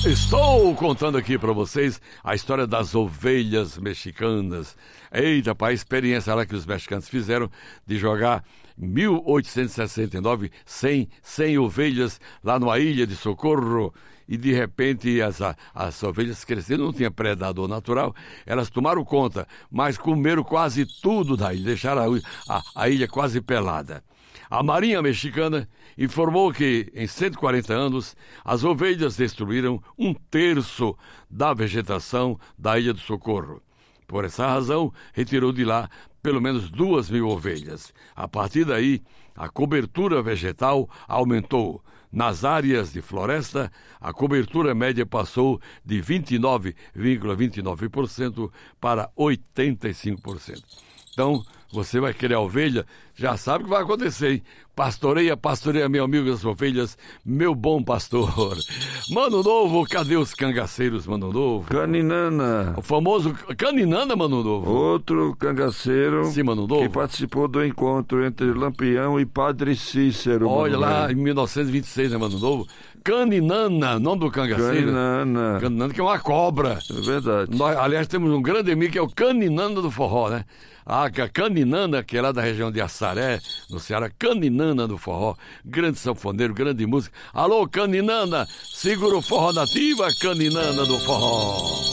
Estou contando aqui para vocês a história das ovelhas mexicanas. Eita, pai, a experiência lá que os mexicanos fizeram de jogar 1869 100 ovelhas lá numa ilha de Socorro. E de repente as ovelhas cresceram, não tinha predador natural, elas tomaram conta, mas comeram quase tudo da ilha, deixaram a ilha quase pelada. A Marinha Mexicana informou que, em 140 anos, as ovelhas destruíram 1/3 da vegetação da Ilha do Socorro. Por essa razão, retirou de lá pelo menos 2.000 ovelhas. A partir daí, a cobertura vegetal aumentou. Nas áreas de floresta, a cobertura média passou de 29,29% para 85%. Então, você vai querer a ovelha, já sabe o que vai acontecer, hein? Pastoreia, meu amigo, as ovelhas, meu bom pastor. Mano Novo, cadê os cangaceiros, Mano Novo? Caninana. O famoso Caninana, Mano Novo. Outro cangaceiro. Sim, Mano Novo. Que participou do encontro entre Lampião e Padre Cícero. Olha lá, em 1926, né, Mano Novo? Caninana, nome do cangaceiro. Caninana, que é uma cobra. É verdade. Nós, aliás, temos um grande amigo que é o Caninana do forró, né? A Caninana, que é lá da região de Assaré, no Ceará, Caninana do forró, grande sanfoneiro, grande música. Alô, Caninana, segura o forró nativa, Caninana do forró.